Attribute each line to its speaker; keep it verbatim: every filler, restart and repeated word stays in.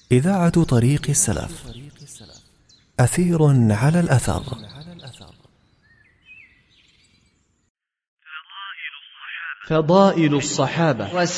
Speaker 1: إذاعة طريق السلف. أثير على الأثر.
Speaker 2: فضائل الصحابة.